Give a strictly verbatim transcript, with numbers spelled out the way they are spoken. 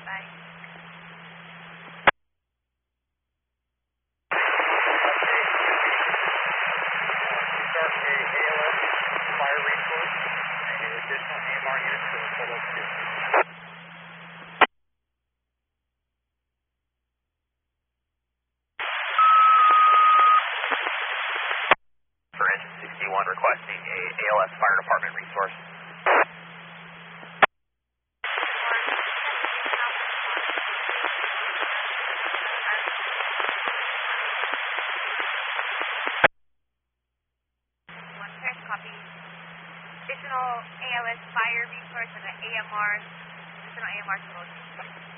Bye. Start a A L S fire resource and additional A M R units for a total of two. For engine sixty-one requesting a A L S fire department resource. One first copy. Additional A L S fire resource and an A M R, additional A M R to load.